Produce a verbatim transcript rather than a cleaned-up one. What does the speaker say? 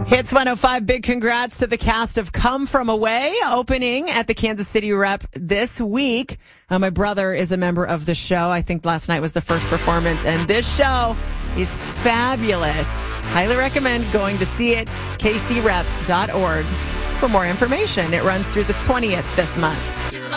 Hits one oh five, big congrats to the cast of Come From Away, opening at the Kansas City Rep this week. Uh, my brother is a member of the show. I think last night was the first performance, and this show is fabulous. Highly recommend going to see it, k c rep dot org, for more information. It runs through the twentieth this month.